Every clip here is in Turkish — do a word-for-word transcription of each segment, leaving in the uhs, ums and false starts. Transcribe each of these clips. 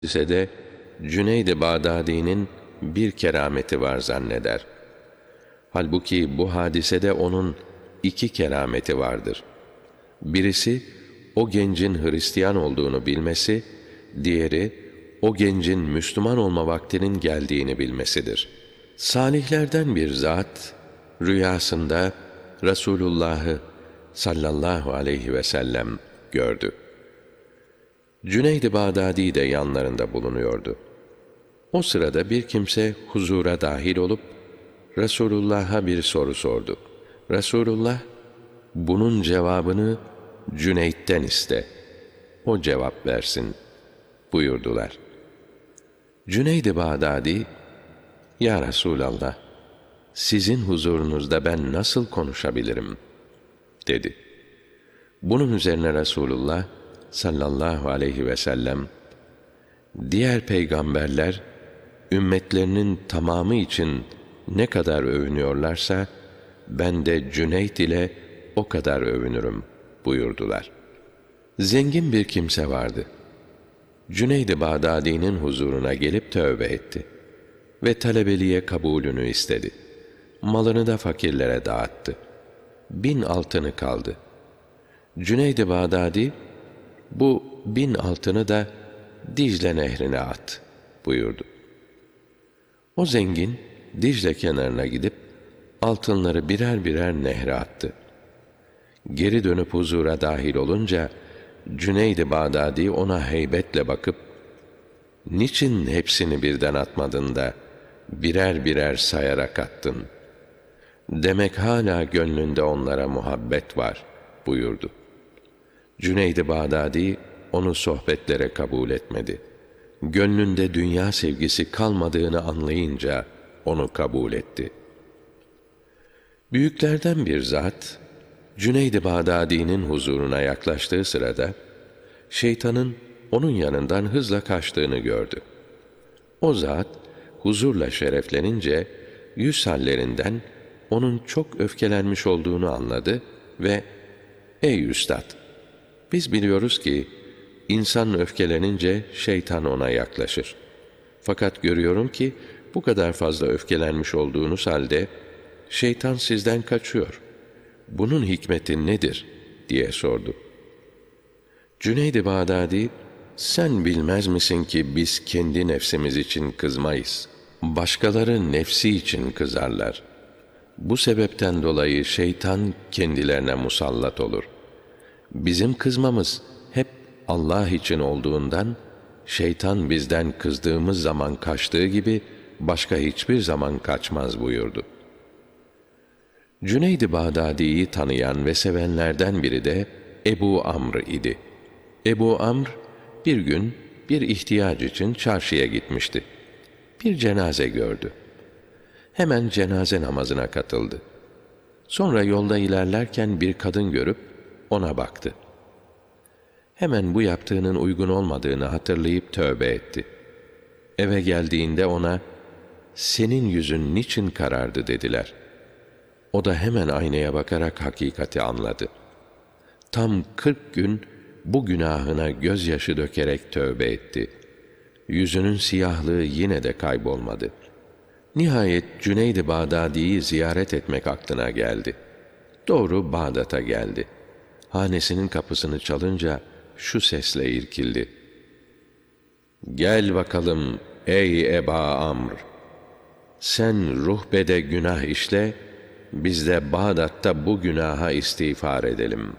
hadisede Cüneyd-i Bağdadi'nin bir kerameti var zanneder. Halbuki bu hadisede onun iki kerameti vardır. Birisi o gencin Hristiyan olduğunu bilmesi, diğeri o gencin Müslüman olma vaktinin geldiğini bilmesidir. Salihlerden bir zat rüyasında Resulullah'ı sallallahu aleyhi ve sellem gördü. Cüneyd-i Bağdadi de yanlarında bulunuyordu. O sırada bir kimse huzura dahil olup Resulullah'a bir soru sordu. Resulullah, bunun cevabını Cüneyd'den iste, o cevap versin buyurdular. Cüneyd-i Bağdadi, ya Resulallah, sizin huzurunuzda ben nasıl konuşabilirim dedi. Bunun üzerine Resulullah sallallahu aleyhi ve sellem, diğer peygamberler ümmetlerinin tamamı için ne kadar övünüyorlarsa ben de Cüneyd ile o kadar övünürüm buyurdular. Zengin bir kimse vardı. Cüneyd-i Bağdadi'nin huzuruna gelip tövbe etti ve talebeliğe kabulünü istedi. Malını da fakirlere dağıttı. Bin altını kaldı. Cüneyd-i Bağdadi, bu bin altını da Dicle nehrine at buyurdu. O zengin Dicle kenarına gidip altınları birer birer nehre attı. Geri dönüp huzura dahil olunca Cüneyd-i Bağdadi ona heybetle bakıp, niçin hepsini birden atmadın da birer birer sayarak attın? Demek hala gönlünde onlara muhabbet var buyurdu. Cüneyd-i Bağdadi onu sohbetlere kabul etmedi. Gönlünde dünya sevgisi kalmadığını anlayınca onu kabul etti. Büyüklerden bir zat, Cüneyd-i Bağdadi'nin huzuruna yaklaştığı sırada, şeytanın onun yanından hızla kaçtığını gördü. O zat, huzurla şereflenince, yüz hallerinden onun çok öfkelenmiş olduğunu anladı ve, ''Ey üstad, biz biliyoruz ki, insan öfkelenince şeytan ona yaklaşır. Fakat görüyorum ki, bu kadar fazla öfkelenmiş olduğunuz halde, şeytan sizden kaçıyor. Bunun hikmeti nedir?'' diye sordu. Cüneyd-i Bağdadi, sen bilmez misin ki biz kendi nefsimiz için kızmayız. Başkaları nefsi için kızarlar. Bu sebepten dolayı şeytan kendilerine musallat olur. Bizim kızmamız hep Allah için olduğundan, şeytan bizden kızdığımız zaman kaçtığı gibi başka hiçbir zaman kaçmaz buyurdu. Cüneyd-i Bağdadi'yi tanıyan ve sevenlerden biri de Ebu Amr idi. Ebu Amr bir gün bir ihtiyaç için çarşıya gitmişti. Bir cenaze gördü. Hemen cenaze namazına katıldı. Sonra yolda ilerlerken bir kadın görüp ona baktı. Hemen bu yaptığının uygun olmadığını hatırlayıp tövbe etti. Eve geldiğinde ona, senin yüzün niçin karardı dediler. O da hemen aynaya bakarak hakikati anladı. Tam kırk gün bu günahına gözyaşı dökerek tövbe etti. Yüzünün siyahlığı yine de kaybolmadı. Nihayet Cüneyd-i Bağdadi'yi ziyaret etmek aklına geldi. Doğru Bağdat'a geldi. Hanesinin kapısını çalınca şu sesle irkildi. Gel bakalım ey Eba Amr! Sen ruhbede günah işle, biz de Bağdat'ta bu günaha istiğfar edelim.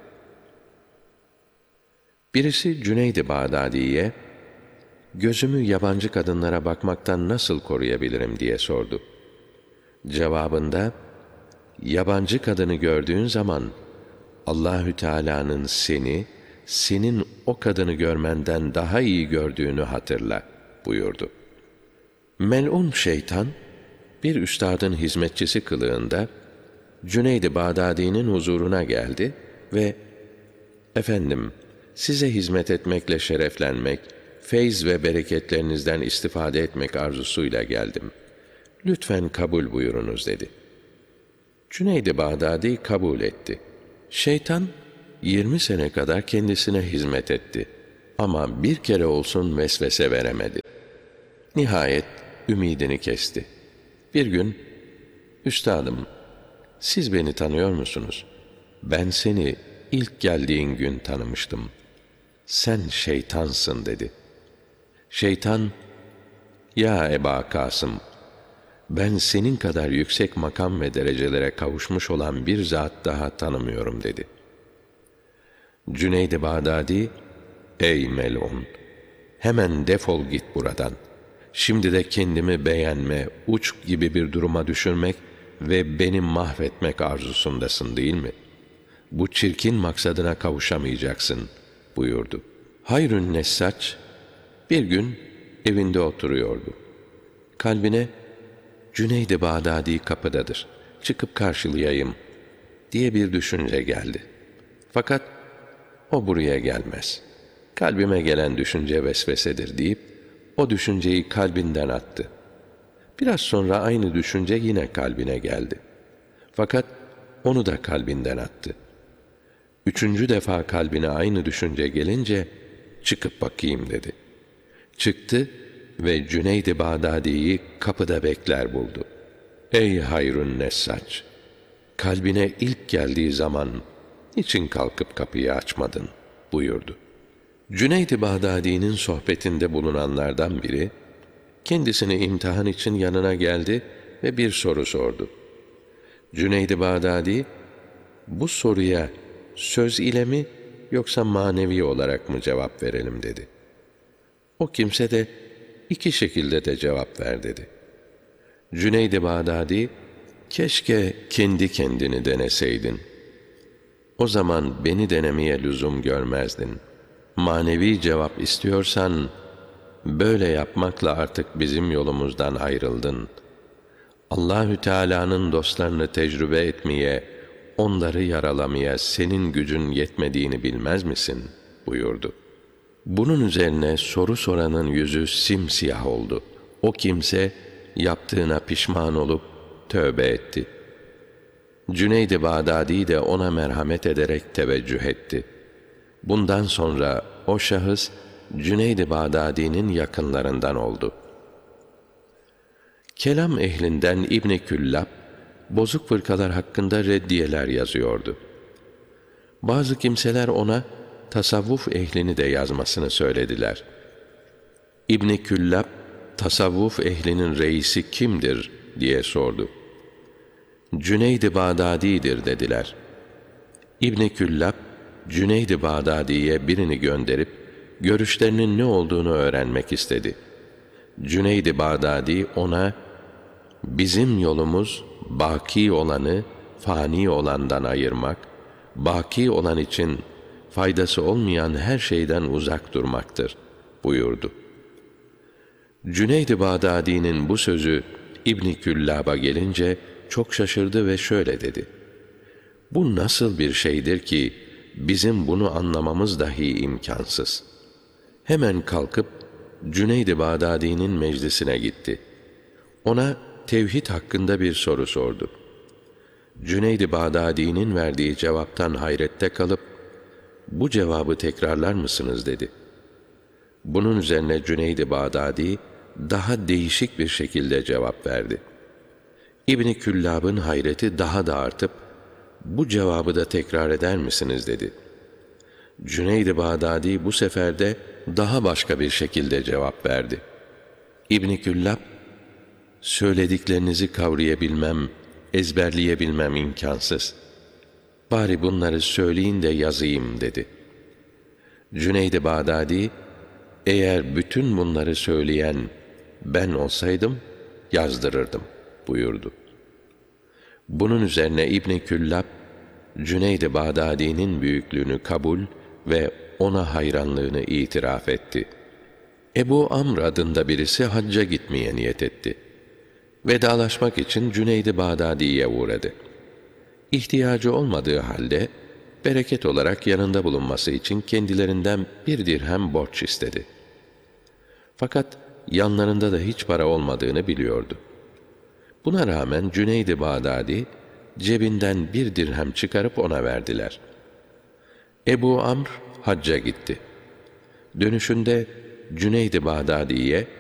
Birisi Cüneyd-i Bağdadi'ye, gözümü yabancı kadınlara bakmaktan nasıl koruyabilirim diye sordu. Cevabında, yabancı kadını gördüğün zaman, Allahü Teala'nın seni, senin o kadını görmenden daha iyi gördüğünü hatırla buyurdu. Mel'un şeytan, bir üstadın hizmetçisi kılığında, Cüneyd-i Bağdadi'nin huzuruna geldi ve, efendim, size hizmet etmekle şereflenmek, feyz ve bereketlerinizden istifade etmek arzusuyla geldim. Lütfen kabul buyurunuz dedi. Cüneyd-i Bağdadi kabul etti. Şeytan, yirmi sene kadar kendisine hizmet etti. ama bir kere olsun vesvese veremedi. Nihayet ümidini kesti. Bir gün, "Üstadım, siz beni tanıyor musunuz? Ben seni ilk geldiğin gün tanımıştım. Sen şeytansın," dedi. Şeytan, "Ya Eba Kasım, ben senin kadar yüksek makam ve derecelere kavuşmuş olan bir zat daha tanımıyorum," dedi. Cüneyd-i Bağdadi, "Ey melun, hemen defol git buradan. Şimdi de kendimi beğenme, uç gibi bir duruma düşürmek ve beni mahvetmek arzusundasın değil mi? Bu çirkin maksadına kavuşamayacaksın," buyurdu. Hayrün Nessaç bir gün evinde oturuyordu. Kalbine, "Cüneyd-i Bağdadi kapıdadır, çıkıp karşılayayım," diye bir düşünce geldi. Fakat o buraya gelmez. Kalbime gelen düşünce vesvesedir deyip o düşünceyi kalbinden attı. Biraz sonra aynı düşünce yine kalbine geldi. Fakat onu da kalbinden attı. Üçüncü defa kalbine aynı düşünce gelince, "Çıkıp bakayım," dedi. Çıktı ve Cüneyd-i Bağdadi'yi kapıda bekler buldu. "Ey Hayrun Nessaç, kalbine ilk geldiği zaman niçin kalkıp kapıyı açmadın?" buyurdu. Cüneyd-i Bağdadi'nin sohbetinde bulunanlardan biri, kendisini imtihan için yanına geldi ve bir soru sordu. Cüneyd-i Bağdadi, "Bu soruya söz ile mi yoksa manevi olarak mı cevap verelim?" dedi. O kimse de, "İki şekilde de cevap ver," dedi. Cüneyd-i Bağdadi, "Keşke kendi kendini deneseydin. O zaman beni denemeye lüzum görmezdin. Manevi cevap istiyorsan, böyle yapmakla artık bizim yolumuzdan ayrıldın. Allahü Teala'nın dostlarını tecrübe etmeye, onları yaralamaya senin gücün yetmediğini bilmez misin?" buyurdu. Bunun üzerine soru soranın yüzü simsiyah oldu. O kimse yaptığına pişman olup tövbe etti. Cüneyd-i Bağdadi de ona merhamet ederek teveccüh etti. Bundan sonra o şahıs Cüneyd-i Bağdadi'nin yakınlarından oldu. Kelam ehlinden İbn Küllab, bozuk fırkalar hakkında reddiyeler yazıyordu. Bazı kimseler ona tasavvuf ehlini de yazmasını söylediler. İbn Küllab, tasavvuf ehlinin reisi kimdir diye sordu. Cüneyd-i Bağdadi'dir dediler. İbn Küllab, Cüneyd-i Bağdadi'ye birini gönderip görüşlerinin ne olduğunu öğrenmek istedi. Cüneyd-i Bağdadi ona, "Bizim yolumuz baki olanı fani olandan ayırmak, baki olan için faydası olmayan her şeyden uzak durmaktır," buyurdu. Cüneyd-i Bağdadi'nin bu sözü İbn Küllab'a gelince çok şaşırdı ve şöyle dedi: "Bu nasıl bir şeydir ki bizim bunu anlamamız dahi imkansız." Hemen kalkıp Cüneyd-i Bağdadi'nin meclisine gitti. Ona tevhid hakkında bir soru sordu. Cüneyd-i Bağdadi'nin verdiği cevaptan hayrette kalıp, "Bu cevabı tekrarlar mısınız?" dedi. Bunun üzerine Cüneyd-i Bağdadi daha değişik bir şekilde cevap verdi. İbn Küllab'ın hayreti daha da artıp, "Bu cevabı da tekrar eder misiniz?" dedi. Cüneyd-i Bağdadi bu sefer de daha başka bir şekilde cevap verdi. İbn Küllab, "Söylediklerinizi kavrayabilmem, ezberleyebilmem imkansız. Bari bunları söyleyin de yazayım," dedi. Cüneyd-i Bağdadi, "Eğer bütün bunları söyleyen ben olsaydım, yazdırırdım," buyurdu. Bunun üzerine İbn Küllab, Cüneyd-i Bağdadi'nin büyüklüğünü kabul ve ona hayranlığını itiraf etti. Ebu Amr adında birisi hacca gitmeye niyet etti. Vedalaşmak için Cüneyd-i Bağdadi'ye uğradı. İhtiyacı olmadığı halde, bereket olarak yanında bulunması için kendilerinden bir dirhem borç istedi. Fakat yanlarında da hiç para olmadığını biliyordu. Buna rağmen Cüneyd-i Bağdadi, cebinden bir dirhem çıkarıp ona verdiler. Ebu Amr hacca gitti. Dönüşünde Cüneyd-i Bağdadi'ye